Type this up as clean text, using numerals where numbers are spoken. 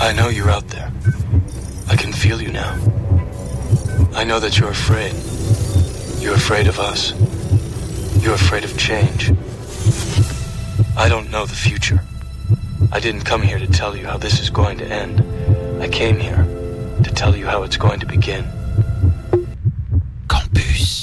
I know you're out there. I can feel you now. I know that you're afraid. You're afraid of us. You're afraid of change. I don't know the future. I didn't come here to tell you how this is going to end. I came here to tell you how it's going to begin. Campus